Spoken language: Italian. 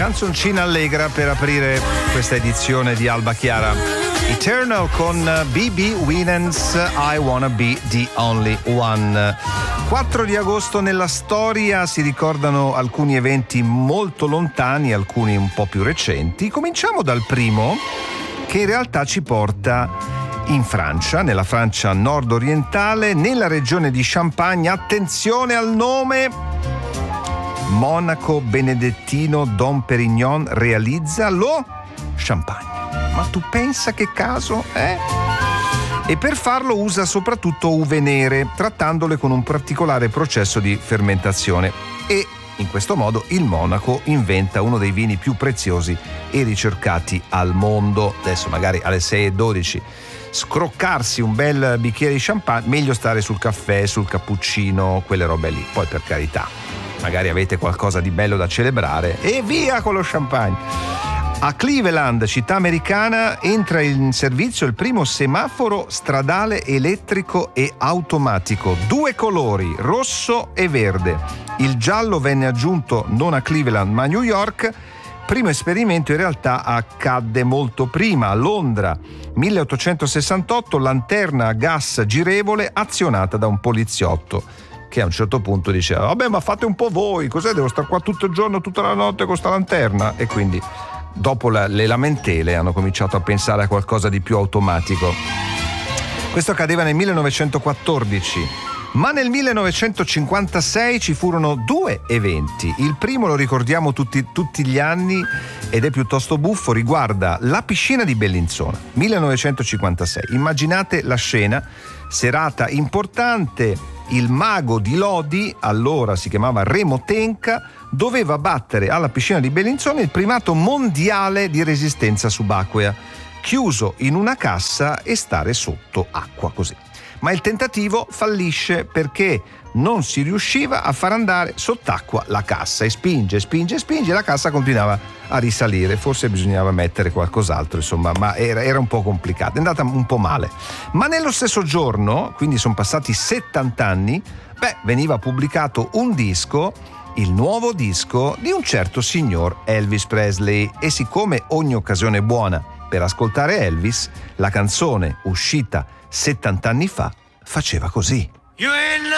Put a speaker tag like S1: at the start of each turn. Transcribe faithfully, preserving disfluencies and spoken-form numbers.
S1: Canzoncina allegra per aprire questa edizione di Alba Chiara. Eternal con B B Winans I Wanna Be The Only One. quattro di agosto nella storia si ricordano alcuni eventi molto lontani, alcuni un po' più recenti. Cominciamo dal primo, che in realtà ci porta in Francia, nella Francia nord-orientale, nella regione di Champagne. Attenzione al nome: Monaco Benedettino Dom Perignon realizza lo champagne. Ma tu pensa che caso, eh? E per farlo usa soprattutto uve nere, trattandole con un particolare processo di fermentazione. E in questo modo il Monaco inventa uno dei vini più preziosi e ricercati al mondo. Adesso magari alle sei e dodici scroccarsi un bel bicchiere di champagne, meglio stare sul caffè, sul cappuccino, quelle robe lì. Poi, per carità, magari avete qualcosa di bello da celebrare e via con lo champagne. A Cleveland, città americana, entra in servizio il primo semaforo stradale elettrico e automatico. Due colori, rosso e verde. Il giallo venne aggiunto non a Cleveland ma a New York. Primo esperimento in realtà accadde molto prima, a Londra, milleottocentosessantotto, lanterna a gas girevole azionata da un poliziotto, che a un certo punto diceva: vabbè, ma fate un po' voi, cos'è, devo stare qua tutto il giorno, tutta la notte con sta lanterna? E quindi dopo la, le lamentele hanno cominciato a pensare a qualcosa di più automatico. Questo accadeva nel millenovecentoquattordici, ma nel millenovecentocinquantasei ci furono due eventi. Il primo lo ricordiamo tutti, tutti gli anni ed è piuttosto buffo, riguarda la piscina di Bellinzona, millenovecentocinquantasei. Immaginate la scena: serata importante, il mago di Lodi, allora si chiamava Remo Tenca, doveva battere alla piscina di Bellinzona il primato mondiale di resistenza subacquea, chiuso in una cassa e stare sotto acqua così. Ma il tentativo fallisce perché non si riusciva a far andare sott'acqua la cassa, e spinge, spinge, spinge, e la cassa continuava a risalire. Forse bisognava mettere qualcos'altro, insomma, ma era, era un po' complicato, è andata un po' male. Ma nello stesso giorno, quindi sono passati settanta anni, beh, veniva pubblicato un disco, il nuovo disco di un certo signor Elvis Presley, e siccome ogni occasione è buona per ascoltare Elvis, la canzone uscita settanta anni fa faceva così.